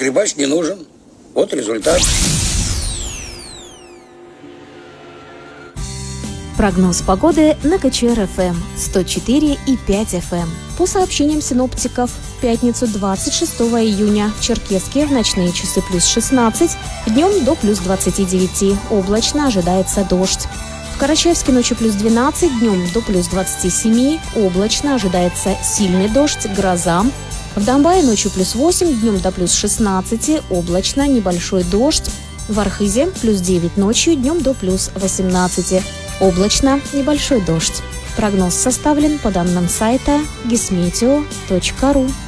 скрипач не нужен. Вот результат. Прогноз погоды на КЧР-ФМ 104,5 FM. По сообщениям синоптиков, в пятницу 26 июня в Черкесске в ночные часы плюс 16, днем до плюс 29, облачно, ожидается дождь. В Карачаевске ночью плюс 12, днем до плюс 27, облачно, ожидается сильный дождь, гроза. В Домбае ночью плюс 8, днем до плюс 16, облачно, небольшой дождь. В Архизе плюс 9 ночью, днем до плюс 18. Облачно, небольшой дождь. Прогноз составлен по данным сайта gismeteo.ru.